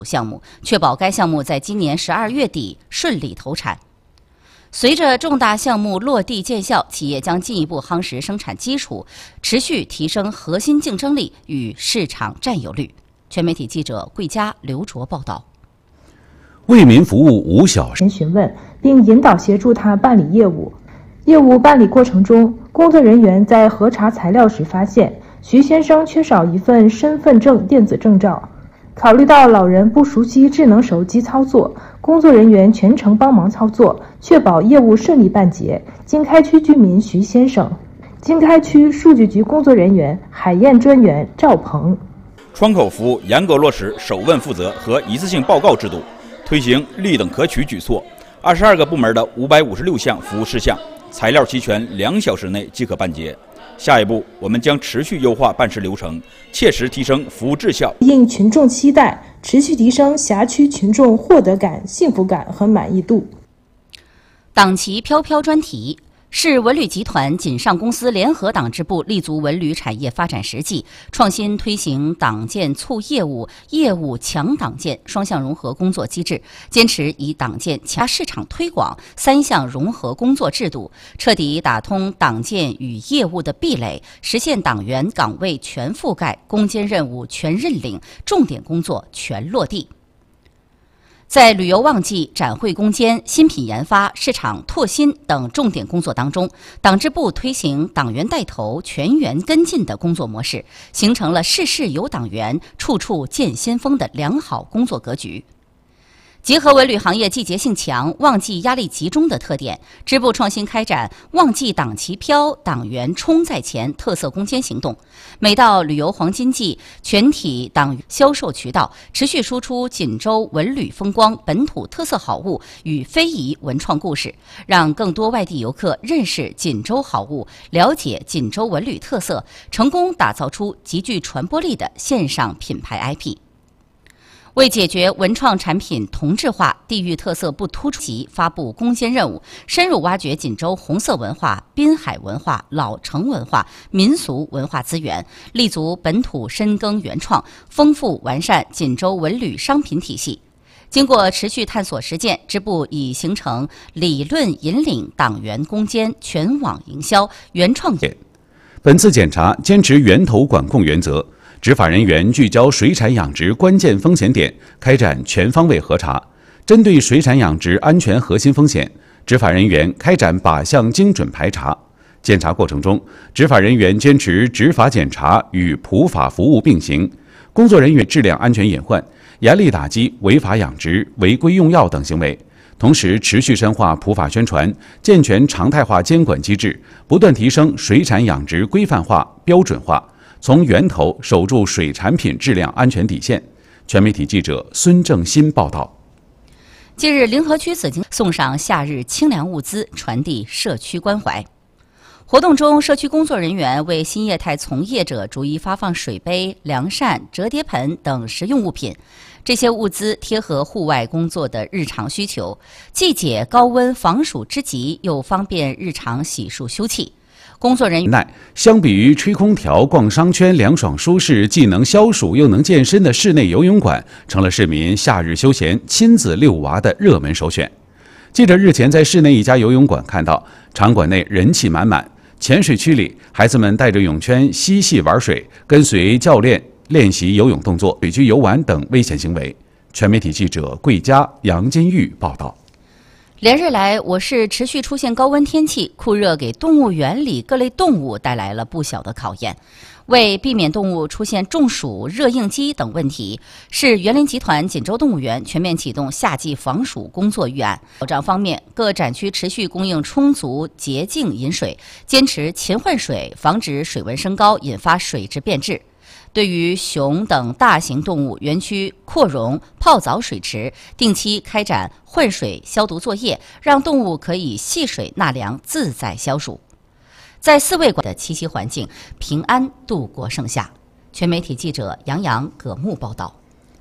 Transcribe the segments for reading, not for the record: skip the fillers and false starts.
项目，确保该项目在今年12月底顺利投产。随着重大项目落地见效，企业将进一步夯实生产基础，持续提升核心竞争力与市场占有率。全媒体记者桂佳、刘卓报道。 为民服务无小事， 询问并引导协助他办理业务。业务办理过程中，工作人员在核查材料时发现，徐先生缺少一份身份证电子证照。考虑到老人不熟悉智能手机操作，工作人员全程帮忙操作，确保业务顺利办结。经开区居民徐先生，经开区数据局工作人员海燕专员赵鹏。 窗口服务严格落实首问负责和一次性报告制度，推行立等可取举措，22个部门的556项服务事项，材料齐全2小时内即可办结。下一步，我们将持续优化办事流程，切实提升服务质效， 应群众期待，持续提升辖区群众获得感、幸福感和满意度。 党旗飘飘专题。市文旅集团锦上公司联合党支部立足文旅产业发展实际，创新推行党建促业务、业务强党建双向融合工作机制，坚持以党建强市场推广3项融合工作制度，彻底打通党建与业务的壁垒，实现党员岗位全覆盖、攻坚任务全认领、重点工作全落地。在旅游旺季、展会攻坚、新品研发、市场拓新等重点工作当中，党支部推行党员带头、全员跟进的工作模式，形成了事事有党员、处处见先锋的良好工作格局。结合文旅行业季节性强、旺季压力集中的特点，支部创新开展旺季党旗飘、党员冲在前特色攻坚行动。每到旅游黄金季，全体党销售渠道持续输出锦州文旅风光、本土特色好物与非遗文创故事，让更多外地游客认识锦州好物，了解锦州文旅特色，成功打造出极具传播力的线上品牌 IP。为解决文创产品同质化、地域特色不突出及发布攻坚任务，深入挖掘锦州红色文化、滨海文化、老城文化、民俗文化资源，立足本土深耕原创，丰富完善锦州文旅商品体系。经过持续探索实践，支部已形成理论引领党员攻坚、全网营销、原创。 本次检查坚持源头管控原则，执法人员聚焦水产养殖关键风险点，开展全方位核查。针对水产养殖安全核心风险，执法人员开展靶向精准排查。检查过程中，执法人员坚持执法检查与普法服务并行，工作人员质量安全隐患，严厉打击违法养殖、违规用药等行为。同时，持续深化普法宣传，健全常态化监管机制，不断提升水产养殖规范化、标准化，从源头守住水产品质量安全底线。全媒体记者孙正新报道。 近日，临河区紫荆送上夏日清凉物资，传递社区关怀。活动中，社区工作人员为新业态从业者逐一发放水杯、凉扇、折叠盆等实用物品。这些物资贴合户外工作的日常需求，既解高温防暑之急，又方便日常洗漱休憩。工作人员相比于吹空调、逛商圈凉爽舒适，既能消暑又能健身的室内游泳馆，成了市民夏日休闲亲子遛娃的热门首选。记者日前在市内一家游泳馆看到，场馆内人气满满。浅水区里，孩子们带着泳圈嬉戏玩水，跟随教练练习游泳动作、水区游玩等危险行为。全媒体记者桂佳、杨金玉报道。 连日来，我市持续出现高温天气，酷热给动物园里各类动物带来了不小的考验。为避免动物出现中暑、热应激等问题，市园林集团锦州动物园全面启动夏季防暑工作预案。保障方面，各展区持续供应充足洁净饮水，坚持勤换水，防止水温升高引发水质变质。对于熊等大型动物，园区扩容泡澡水池，定期开展换水消毒作业，让动物可以戏水纳凉，自在消暑。在4卫馆的栖息环境，平安度过盛夏。全媒体记者杨洋、葛木报道。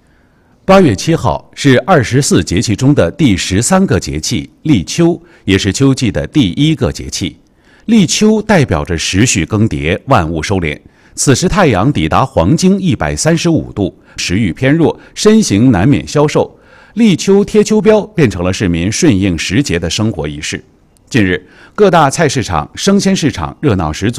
8月7号是24节气中的第13个节气立秋，也是秋季的第1个节气。立秋代表着时序更迭，万物收敛。 此时太阳抵达黄经135度，时遇偏弱，身形难免消瘦。立秋贴秋膘变成了市民顺应时节的生活仪式。近日，各大菜市场、生鲜市场热闹十足。